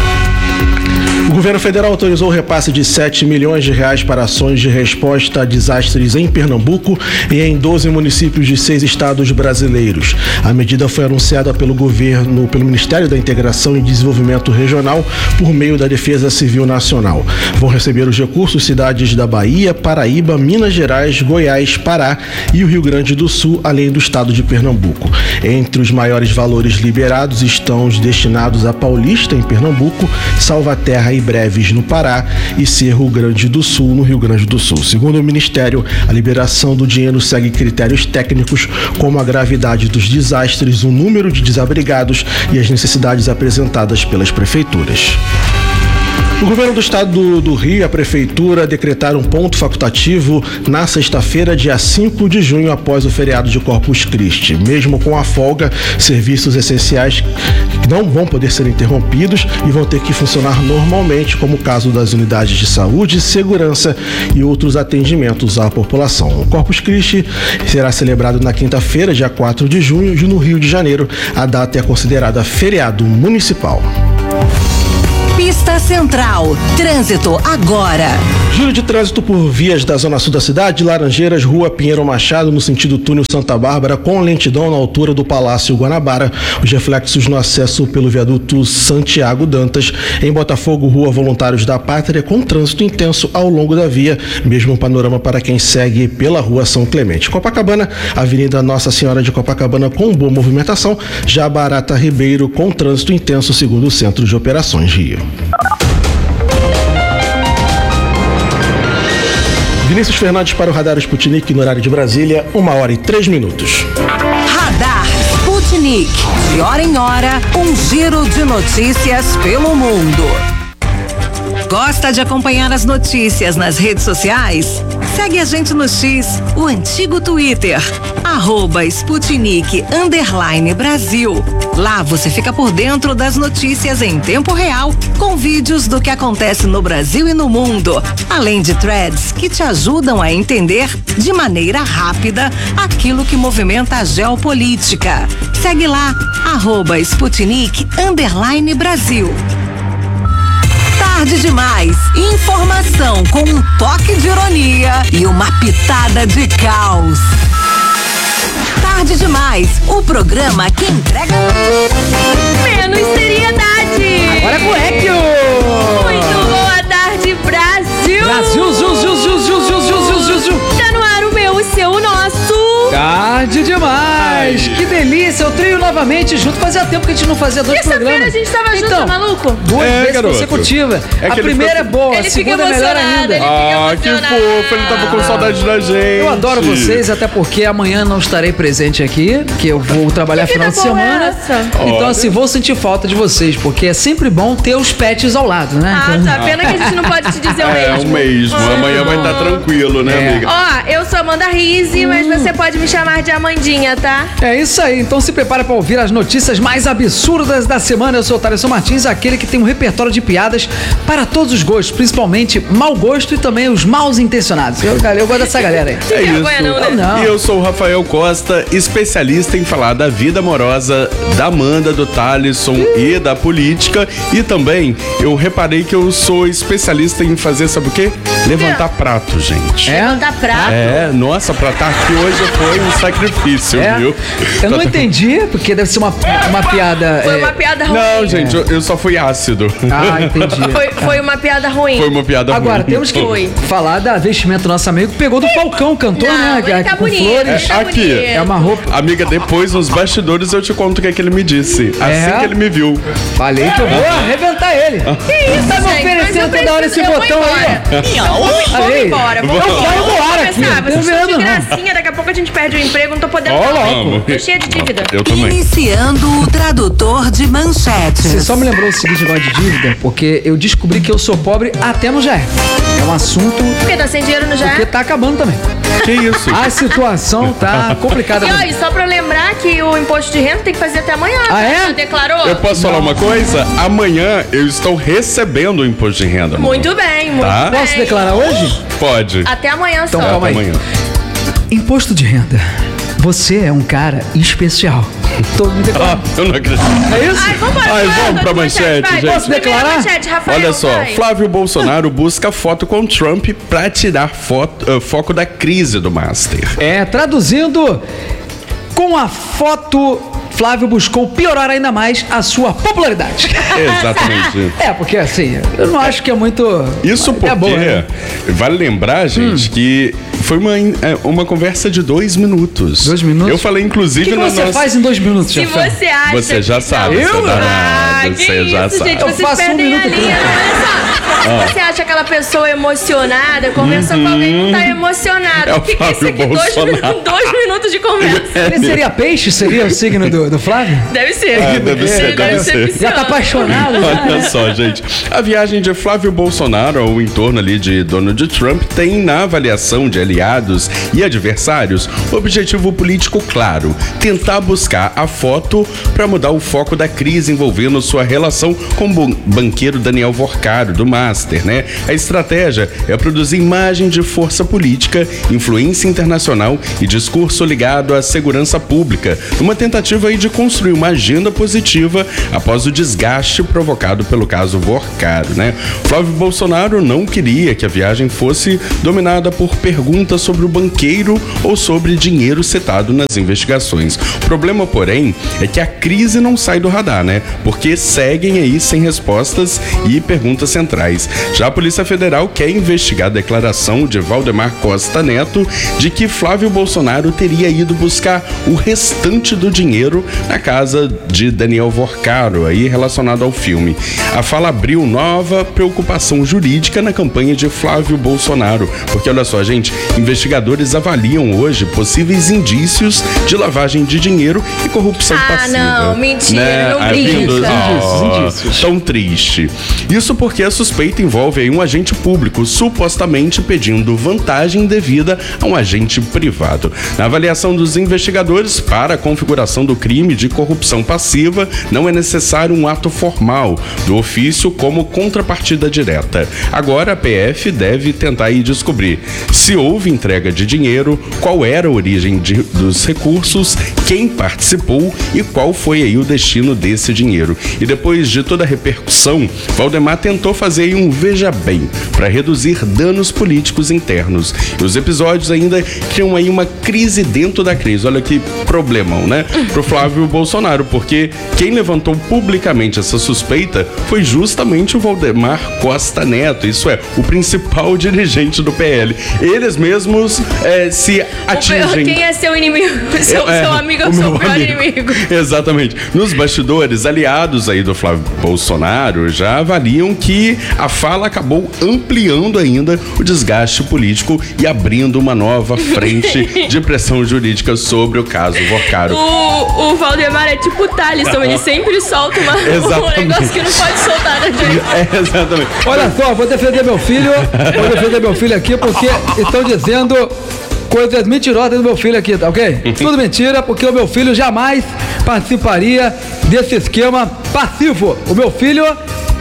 O governo federal autorizou o repasse de R$7 milhões para ações de resposta a desastres em Pernambuco e em 12 municípios de 6 estados brasileiros. A medida foi anunciada pelo Ministério da Integração e Desenvolvimento Regional por meio da Defesa Civil Nacional. Vão receber os recursos cidades da Bahia, Paraíba, Minas Gerais, Goiás, Pará e o Rio Grande do Sul, além do estado de Pernambuco. Entre os maiores valores liberados estão os destinados a Paulista, em Pernambuco, Salvaterra e Breves, no Pará, e Cerro Grande do Sul, no Rio Grande do Sul. Segundo o Ministério, a liberação do dinheiro segue critérios técnicos como a gravidade dos desastres, o número de desabrigados e as necessidades apresentadas pelas prefeituras. O governo do estado do Rio e a prefeitura decretaram ponto facultativo na sexta-feira, dia 5 de junho, após o feriado de Corpus Christi. Mesmo com a folga, serviços essenciais não vão poder ser interrompidos e vão ter que funcionar normalmente, como o caso das unidades de saúde, segurança e outros atendimentos à população. O Corpus Christi será celebrado na quinta-feira, dia 4 de junho, e no Rio de Janeiro a data é considerada feriado municipal. Pista Central. Trânsito agora. Giro de trânsito por vias da zona sul da cidade, Laranjeiras, Rua Pinheiro Machado, no sentido túnel Santa Bárbara, com lentidão na altura do Palácio Guanabara. Os reflexos no acesso pelo viaduto Santiago Dantas. Em Botafogo, Rua Voluntários da Pátria, com trânsito intenso ao longo da via. Mesmo panorama para quem segue pela Rua São Clemente. Copacabana, Avenida Nossa Senhora de Copacabana, com boa movimentação. Já Barata Ribeiro, com trânsito intenso, segundo o Centro de Operações Rio. Vinícius Fernandes para o Radar Sputnik no horário de Brasília, 1h03. Radar Sputnik. De hora em hora, um giro de notícias pelo mundo. Gosta de acompanhar as notícias nas redes sociais? Segue a gente no X, o antigo Twitter, @Sputnik_Brasil. Lá você fica por dentro das notícias em tempo real, com vídeos do que acontece no Brasil e no mundo, além de threads que te ajudam a entender de maneira rápida aquilo que movimenta a geopolítica. Segue lá, @Sputnik_Brasil. Tarde demais. Informação com um toque de ironia e uma pitada de caos. Tarde demais. O programa que entrega menos seriedade. Agora é moleque! Muito boa tarde, Brasil. Brasil, Tá no ar o meu, o seu, o nosso. Tarde demais! Que delícia! Eu treino novamente junto. Fazia tempo que a gente não fazia 2 programas. Terça-feira a gente tava junto, então, maluco? 2 vezes consecutivas. A primeira é boa, a segunda é melhor ainda. Que fofo, ele tava com saudade da gente. Eu adoro vocês, até porque amanhã não estarei presente aqui, que eu vou trabalhar final de semana. Então, assim, vou sentir falta de vocês, porque é sempre bom ter os pets ao lado, né? Ah, tá. Pena que a gente não pode te dizer o mesmo. É o mesmo. Amanhã vai estar tranquilo, né, amiga? Ó, eu sou Amanda Rizzi, mas você pode me chamar de Amandinha, tá? É isso aí, então se prepara para ouvir as notícias mais absurdas da semana. Eu sou o Thaleson Martins, aquele que tem um repertório de piadas para todos os gostos, principalmente mau gosto e também os maus intencionados. Eu gosto dessa galera aí. É isso. Não. E eu sou o Rafael Costa, especialista em falar da vida amorosa da Amanda, do Thaleson e da política. E também eu reparei que eu sou especialista em fazer, sabe o quê? Levantar prato, gente. Levantar prato? É, nossa, pra estar aqui hoje foi um sacrifício, viu? Eu não entendi, porque deve ser uma piada... Foi uma piada ruim. Não, gente, eu só fui ácido. Ah, entendi. Foi uma piada ruim. Foi uma piada Agora, ruim. temos que falar da vestimenta do nosso amigo, que pegou do Falcão, cantor, Não, né? ele tá com bonito, flores. ele tá Aqui. bonito. É uma roupa... Amiga, depois nos bastidores eu te conto o que é que ele me disse. Assim que ele me viu. Falei que eu vou arrebentar ele. Que isso, Tá me gente? oferecendo Mas eu toda hora esse preciso- botão aí, ó. Vamos embora, vamos Eu embora. saio do ar Vamos aqui, começar. não Vocês tô estão de vendo, não. gracinha, daqui a pouco a gente perde o emprego, não tô podendo Ó, falar. vamos. Tô cheia de dívida. Eu também. Iniciando o tradutor de manchetes. Você só me lembrou o seguinte negócio de dívida, porque eu descobri que eu sou pobre até no GR. É um assunto Porque tá sem dinheiro no já. que tá acabando também. Que isso? A situação tá complicada. E ó, mesmo. e só pra lembrar que o imposto de renda tem que fazer até amanhã. Ah, é? Já declarou? Eu posso falar uma coisa? Amanhã eu estou recebendo o imposto de renda. Muito bem, muito Tá. bem. Posso declarar hoje? Pode. Até amanhã Então, só. calma aí. Amanhã. Imposto de renda. Você é um cara especial. Tô me declarando. Eu não acredito. É isso? Ai, vambora. Ai, vai, vamos pra manchete, vai. gente. Posso declarar? Primeira manchete, Rafael, Olha só, vai. Flávio Bolsonaro busca foto com Trump pra tirar foco da crise do Master. Traduzindo, com a foto, Flávio buscou piorar ainda mais a sua popularidade. Exatamente. Porque assim, eu não acho que é muito... Isso porque É boa, né? vale lembrar, gente, que foi uma conversa de 2 minutos. 2 minutos? Eu falei, O inclusive, que no você nosso... faz em 2 minutos, Se Jafé? você acha Você já que sabe, não- você tá Ah, danado, que você já isso, sabe. gente, Eu vocês faço um perdem a minuto aqui. linha. Olha só. Se você acha aquela pessoa emocionada, conversa com alguém que não tá emocionado. É o O que é isso Flávio aqui? Bolsonaro. 2 minutos de conversa. Ele seria peixe? Seria o signo do Flávio? Deve ser. deve ser, deve ser. Já tá apaixonado? Olha só, gente. A viagem de Flávio Bolsonaro ao entorno ali de Donald Trump tem, na avaliação de aliados e adversários, objetivo político claro: tentar buscar a foto para mudar o foco da crise envolvendo sua relação com o banqueiro Daniel Vorcaro, do Master, né? A estratégia é produzir imagem de força política, influência internacional e discurso ligado à segurança pública, numa tentativa aí de construir uma agenda positiva após o desgaste provocado pelo caso Vorcaro, né? Flávio Bolsonaro não queria que a viagem fosse dominada por perguntas sobre o banqueiro ou sobre dinheiro citado nas investigações. O problema, porém, é que a crise não sai do radar, né? Porque seguem aí sem respostas e perguntas centrais. Já a Polícia Federal quer investigar a declaração de Valdemar Costa Neto de que Flávio Bolsonaro teria ido buscar o restante do dinheiro na casa de Daniel Vorcaro, aí relacionado ao filme. A fala abriu nova preocupação jurídica na campanha de Flávio Bolsonaro, porque olha só, gente, investigadores avaliam hoje possíveis indícios de lavagem de dinheiro e corrupção passiva. não, mentira, né? não Aí brinca. vindo- Indícios. Tão triste. Isso porque a suspeita envolve aí um agente público supostamente pedindo vantagem indevida a um agente privado. Na avaliação dos investigadores, para a configuração do crime de corrupção passiva, não é necessário um ato formal do ofício como contrapartida direta. Agora a PF deve tentar aí descobrir se houve entrega de dinheiro, qual era a origem dos recursos, quem participou e qual foi aí o destino desse dinheiro. E depois de toda a repercussão, Valdemar tentou fazer aí um veja bem para reduzir danos políticos internos. E os episódios ainda criam aí uma crise dentro da crise. Olha que problemão, né? Pro Flávio Bolsonaro, porque quem levantou publicamente essa suspeita foi justamente o Valdemar Costa Neto, isso é, o principal dirigente do PL. Eles mesmos se atingem. Quem é seu inimigo? Seu amigo é o seu pior inimigo. Exatamente. Nos bastidores, aliados aí do Flávio Bolsonaro já avaliam que a fala acabou ampliando ainda o desgaste político e abrindo uma nova frente de pressão jurídica sobre o caso Vorcaro. O Valdemar é tipo o Thalisson, ele sempre solta um Exatamente. negócio que não pode soltar da gente. Exatamente. Olha só, vou defender meu filho aqui porque estão dizendo coisas mentirosas do meu filho aqui, tá ok? Tudo mentira, porque o meu filho jamais participaria desse esquema passivo. O meu filho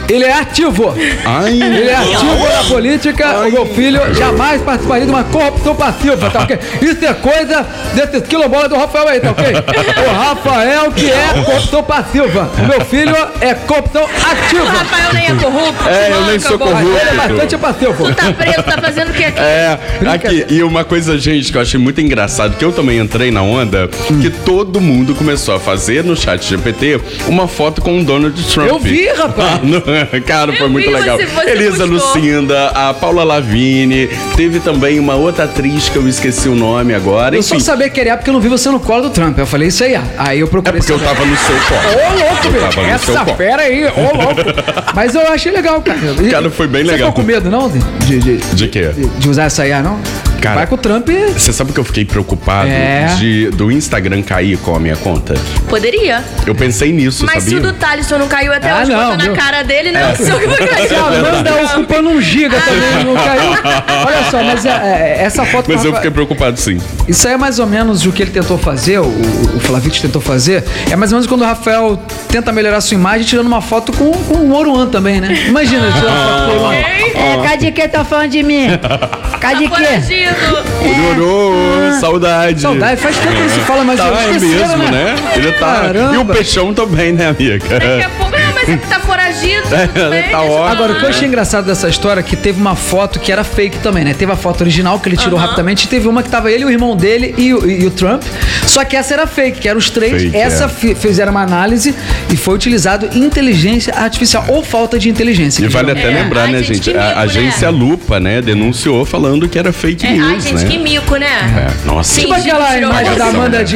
Ele é ativo. Ele é ativo na política. O meu filho jamais participaria de uma corrupção passiva, tá ok? Isso é coisa desses quilombolas do Rafael aí, tá ok? O Rafael que é corrupção passiva. O meu filho é corrupção ativa. O Rafael nem é corrupto. Eu nem sou corrupto. Ele é bastante passivo. Tu tá preso, tá fazendo o que aqui? Aqui, e uma coisa, gente, que eu achei muito engraçado, que eu também entrei na onda, que todo mundo começou a fazer no chat GPT uma foto com o Donald Trump. Eu vi, rapaz. Cara, foi Eu muito vi, legal. você Elisa postou. Lucinda, a Paula Lavigne, teve também uma outra atriz que eu esqueci o nome agora. Eu Enfim, só sabia que era porque eu não vi você no colo do Trump. Eu falei isso aí. Aí eu procurei. porque eu tava no seu colo. Ô, louco, Eu velho. tava no seu Essa colo. fera aí, ô, louco. Mas eu achei legal, cara. Cara, foi bem Você legal. ficou com medo, não? De quê? De usar essa IA, não? Cara, vai com o Trump. Você sabe que eu fiquei preocupado do Instagram cair com a minha conta? Poderia. Eu pensei nisso, Mas sabia? se o do Thalisson não caiu até Ah, hoje, não, bota meu. na cara dele, não sei o que vai cair. Se a Amanda ocupando 1 giga também, não caiu. Olha só, mas essa foto... Mas eu fiquei preocupado, sim. Isso aí é mais ou menos o que ele tentou fazer, o Flavich tentou fazer. É mais ou menos quando o Rafael tenta melhorar sua imagem tirando uma foto com o Oruan também, né? Imagina, tirando uma foto com o Oruan. Cadê que tá falando de mim? Cadê Tá que? foragido. Saudade. Saudade, faz tempo que não se fala mais. Tá, é esqueceram, mesmo, né? Ele tá... Caramba. E o Peixão também, né, amiga? Daqui a pouco, mas é que tá foragido. tudo bem, Tá deixa eu ótimo. Agora, o que eu falar. achei engraçado dessa história é que teve uma foto que era fake também, né? Teve a foto original que ele tirou rapidamente e teve uma que tava ele, o irmão dele e o Trump. Só que essa era fake, que eram os três. Fake, essa fizeram uma análise e foi utilizado inteligência artificial ou falta de inteligência. E vale até lembrar, Ai, né, gente, gente? que mico, A agência né? Lupa, né, denunciou falando que era fake Ai, news, gente, né? que mico, né? Nossa. Sim. Tipo aquela tirou imagem a da foto. Amanda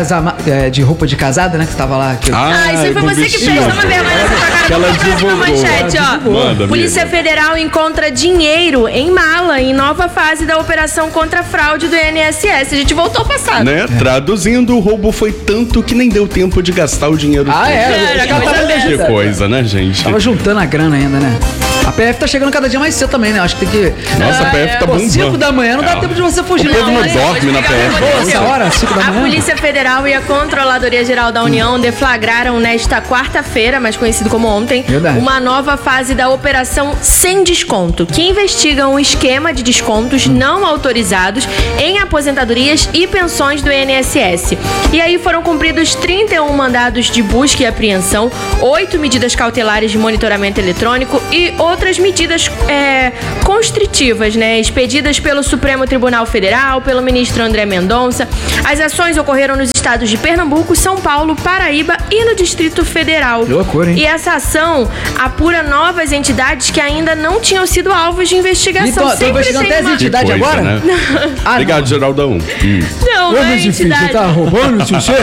de roupa de casada, né? Que tava lá. Que Ah, isso aí foi com você que vestido. fez. Toma vergonha nessa tua cara. Que ela Vamos pra próxima divulgou. manchete, ó. Manda, Polícia amiga. Federal encontra dinheiro em mala em nova fase da operação contra a fraude do INSS. A gente voltou ao passado. Né? Traduzindo, o roubo foi tanto que nem deu tempo de gastar o dinheiro todo. Era coisa Que dessa. coisa, né, gente? Tava juntando a grana ainda, né? A PF tá chegando cada dia mais cedo também, né? Acho que tem que... Nossa, a PF tá Pô, bombando. 5 da manhã não dá tempo de você fugir. O povo não Olha, dorme vou na explicar o que PF. aconteceu. Essa hora, 5 da A manhã? Polícia Federal e a Controladoria Geral da União deflagraram nesta quarta-feira, mais conhecido como ontem, Verdade. uma nova fase da Operação Sem Desconto, que investiga um esquema de descontos não autorizados em aposentadorias e pensões do INSS. E aí foram cumpridos 31 mandados de busca e apreensão, 8 medidas cautelares de monitoramento eletrônico e outras medidas constritivas, né, expedidas pelo Supremo Tribunal Federal, pelo ministro André Mendonça. As ações ocorreram nos estados de Pernambuco, São Paulo, Paraíba e no Distrito Federal. Que loucura, hein? E essa ação apura novas entidades que ainda não tinham sido alvos de investigação. Então, tô Sempre investigando tem até as uma... entidades Que coisa, agora? né? Ah, Obrigado, Geraldão. Não, não é entidade. roubando, Xuxê?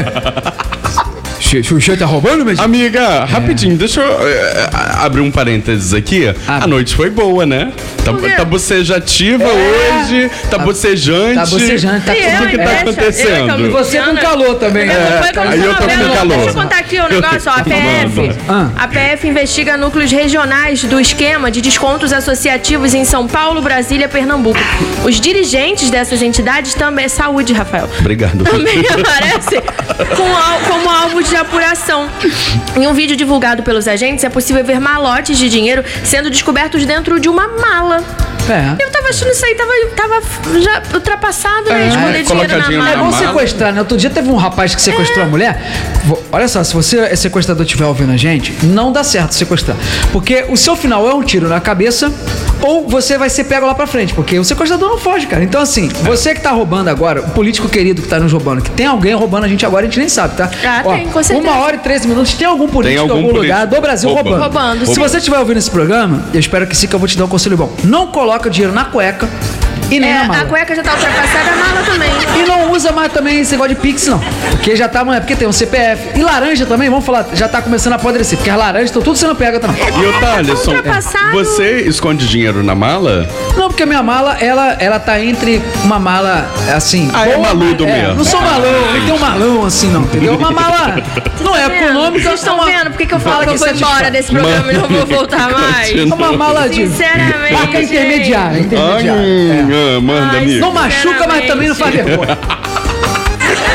Xuxê tá roubando, mas... Amiga, rapidinho, deixa eu abrir um parênteses aqui. Ah. A noite foi boa, né? quê? Tá bocejativa hoje, tá bocejante. Tá bocejante, tá E eu, O que que tá deixa, acontecendo? eu que E você com calor também, Não, né? foi quando Aí eu tava tô com vendo. calor. Deixa eu contar aqui o negócio, ó. A PF. Ah. A PF investiga núcleos regionais do esquema de descontos associativos em São Paulo, Brasília e Pernambuco. Os dirigentes dessas entidades também. Saúde, Rafael. Obrigado. Também aparece como alvo de apuração. Em um vídeo divulgado pelos agentes, é possível ver malotes de dinheiro sendo descobertos dentro de uma mala. É. Eu tava achando isso aí, tava já ultrapassado, né? Esconder dinheiro na colocadinho mala. É bom mala. sequestrar, né? Outro dia teve um rapaz que sequestrou a mulher. Olha só, se você é sequestrador e estiver ouvindo a gente, não dá certo sequestrar. Porque o seu final é um tiro na cabeça ou você vai ser pego lá pra frente. Porque o sequestrador não foge, cara. Então, assim, você que tá roubando agora, o político querido que tá nos roubando, que tem alguém roubando a gente agora, a gente nem sabe, tá? Ah, tem, com certeza. 1 hora e 13 minutos, tem algum político em algum algum lugar político do Brasil roubando. Roubando, Se sim. você estiver ouvindo esse programa, eu espero que sim, que eu vou te dar um conselho bom. Não coloca o dinheiro na cueca e nem na mala. A cueca já tá ultrapassada, a mala também. E não usa mais também esse negócio de Pix, não. Porque já tá, porque tem um CPF. E laranja também, vamos falar, já tá começando a apodrecer. Porque as laranjas estão tudo sendo pega também. E o Thaleson, ultrapassado. você esconde dinheiro na mala? Não, porque a minha mala, ela tá entre uma mala, assim... Ah, é maludo mesmo. Não sou malão, não tem um malão assim, não, entendeu? Uma mala não é econômica. Vocês estão vendo? Por que eu falo que eu vou satisfaz. embora desse programa e não vou voltar mais? Continua. Uma mala de... Sinceramente, Marca intermediária, Ai, intermediária. manda, Ai, amigo. Não machuca, mas também não faz vergonha.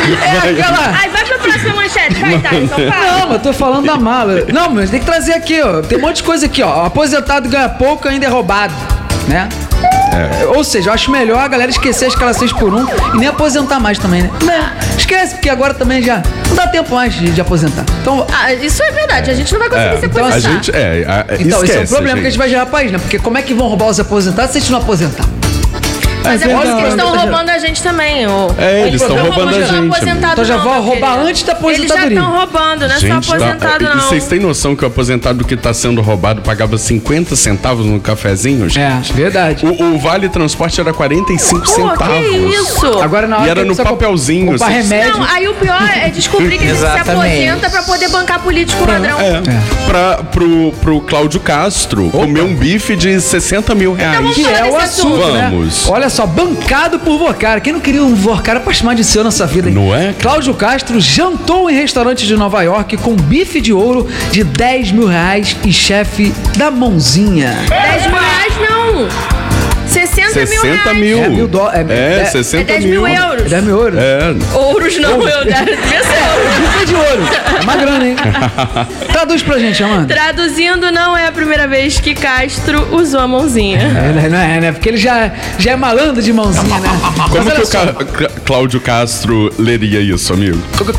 aquela... Ai, vai pra próxima manchete, vai, Tyson, fala. Não, mas eu tô falando da mala. Não, mas tem que trazer aqui, ó. Tem um monte de coisa aqui, ó. Aposentado ganha pouco, ainda é roubado, né? Ou seja, eu acho melhor a galera esquecer a escala 6x1 e nem aposentar mais também, né? Esquece, porque agora também já não dá tempo mais de aposentar. Então, isso é verdade, a gente não vai conseguir se aposentar. A gente, então, esquece, esse é o problema que a gente vai gerar país, né? Porque como é que vão roubar os aposentados se a gente não aposentar? Mas é porque eles estão roubando a gente também. Eles estão roubando a gente. Então já vão roubar antes da aposentadoria. Eles já estão roubando, não é só aposentado, não. E vocês têm noção que o aposentado que está sendo roubado pagava 50 centavos no cafezinho, gente? Verdade. O vale transporte era 45 centavos. Que isso? Agora na hora e era no papelzinho. Comprar remédio. Não, aí o pior é descobrir que a gente se aposenta pra poder bancar político ladrão. Pro Cláudio Castro comer um bife de 60 mil reais. Então, que é o assunto, Vamos. Né? Olha só, bancado por Vocara. Quem não queria um Vocara pra chamar de seu nessa vida, hein? Não é? Cláudio Castro jantou em restaurante de Nova York com bife de ouro de 10 mil reais e chefe da mãozinha. 10 mil reais não! 60 mil. É, é 60 10 mil euros. 10 mil euros. Ouros não, eu deve ser Bife de ouro. É uma grana, hein? Traduz pra gente, Amanda. Traduzindo, não é a primeira vez que Castro usou a mãozinha. Não é, né? Porque ele já é malandro de mãozinha, né? Como que o Cláudio Castro leria isso, amigo?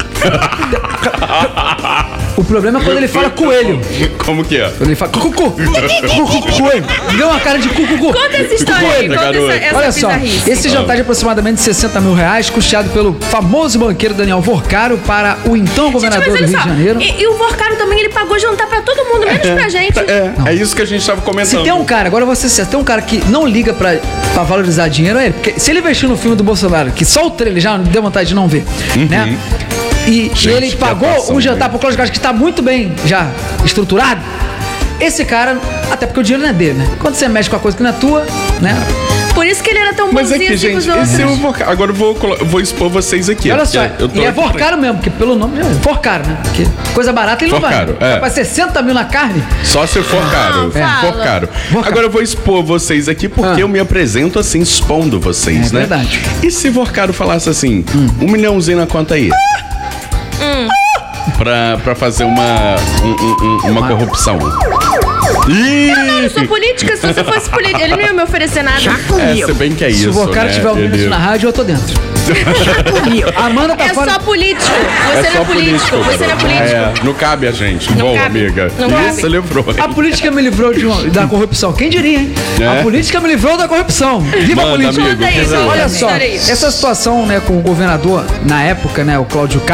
O problema é quando ele fala coelho. Como que é? Quando ele fala cucu. Coelho. Deu uma cara de cucu. Conta essa história aí, conta essa Olha só, bizarrice. esse jantar de aproximadamente 60 mil reais, custeado pelo famoso banqueiro Daniel Vorcaro para o então governador do Rio de Janeiro. E o Vorcaro também, ele pagou jantar pra todo mundo, menos pra gente. É isso que a gente tava comentando. Se tem um cara, agora você se tem um cara que não liga pra valorizar dinheiro, é ele. Porque se ele investiu no filme do Bolsonaro, que só o trailer já deu vontade de não ver, né? E ele pagou um jantar pro Cláudio Castro que está muito bem já estruturado. Esse cara, até porque o dinheiro não é dele, né? Quando você mexe com a coisa que não é tua, né? Por isso que ele era tão Mas bonzinho é que, gente, esse é o Vorcaro. Agora eu vou expor vocês aqui. E olha só, e é Vorcaro mesmo, porque pelo nome já é Vorcaro, né? Porque coisa barata ele Vorcaro, não vai. Vai 60 mil na carne. Só se for caro. Vorcaro. Agora eu vou expor vocês aqui porque eu me apresento assim, expondo vocês, né? É verdade. E se Vorcaro falasse assim, 1 milhãozinho na conta aí? Pra fazer uma corrupção. Eu sou política, se você fosse política, ele não ia me oferecer nada. Se bem que é isso. Se o Vorcaro tiver ouvindo isso na rádio, eu tô dentro. Amanda tá fora. É só político. Você não é político. Você não é político. Não cabe a gente. Não Bom, cabe. amiga. Não cabe. Isso livrou. A política me livrou da corrupção. Quem diria, hein? A política me livrou da corrupção. Viva a política. Amigo, Olha só, essa situação, né, com o governador, na época, né, o Cláudio Castro,